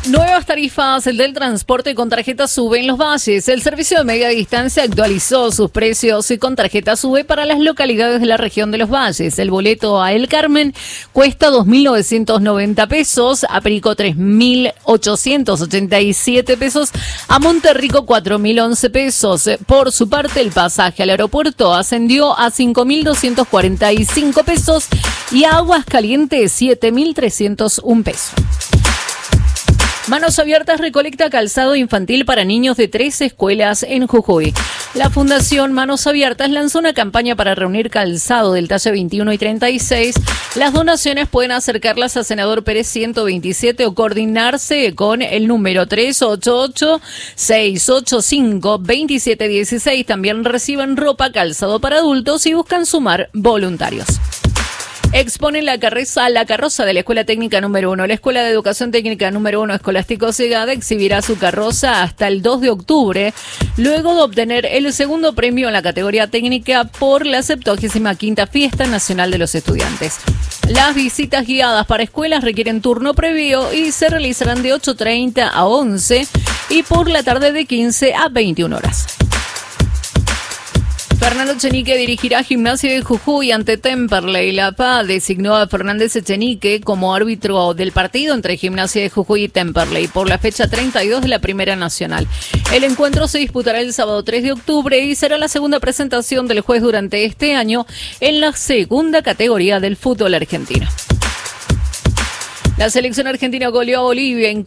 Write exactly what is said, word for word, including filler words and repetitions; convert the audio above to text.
Nuevas tarifas del transporte con tarjeta SUBE en los valles. El servicio de media distancia actualizó sus precios con tarjeta SUBE para las localidades de la región de los valles. El boleto a El Carmen cuesta dos mil novecientos noventa pesos, a Perico tres mil ochocientos ochenta y siete pesos, a Monterrico cuatro mil once pesos. Por su parte, el pasaje al aeropuerto ascendió a cinco mil doscientos cuarenta y cinco pesos y a Aguascalientes siete mil trescientos un pesos. Manos Abiertas recolecta calzado infantil para niños de tres escuelas en Jujuy. La Fundación Manos Abiertas lanzó una campaña para reunir calzado del talle veintiuno y treinta y seis. Las donaciones pueden acercarlas a Senador Pérez ciento veintisiete o coordinarse con el número tres ocho ocho, seis ocho cinco, dos siete uno seis. También reciben ropa, calzado para adultos y buscan sumar voluntarios. Exponen la carroza, la carroza de la Escuela Técnica número uno. La Escuela de Educación Técnica número uno Escolástico Segada exhibirá su carroza hasta el dos de octubre, luego de obtener el segundo premio en la categoría técnica por la septuagésima quinta Fiesta Nacional de los Estudiantes. Las visitas guiadas para escuelas requieren turno previo y se realizarán de ocho treinta a once y por la tarde de quince a veintiuna horas. Fernando Echenique dirigirá Gimnasia de Jujuy ante Temperley. La P A designó a Fernández Echenique como árbitro del partido entre Gimnasia de Jujuy y Temperley por la fecha treinta y dos de la Primera Nacional. El encuentro se disputará el sábado tres de octubre y será la segunda presentación del juez durante este año en la segunda categoría del fútbol argentino. La selección argentina goleó a Bolivia en